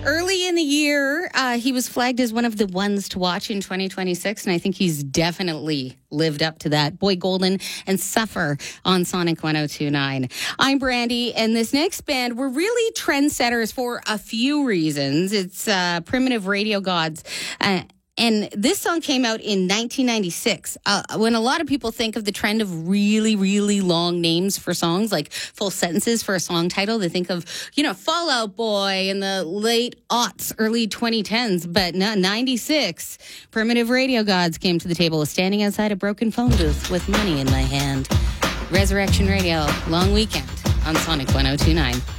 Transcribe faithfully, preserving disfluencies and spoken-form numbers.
Early in the year, uh, he was flagged as one of the ones to watch in twenty twenty-six, and I think he's definitely lived up to that. Boy Golden and Suffer on Sonic one oh two point nine. I'm Brandy, and this next band, we're really trendsetters for a few reasons. It's uh, Primitive Radio Gods. Uh, And this song came out in nineteen ninety-six. Uh, when a lot of people think of the trend of really, really long names for songs, like full sentences for a song title, they think of, you know, Fall Out Boy in the late aughts, early twenty tens. But no, ninety-six, Primitive Radio Gods came to the table standing outside a broken phone booth with money in my hand. Resurrection Radio, long weekend on Sonic one oh two point nine.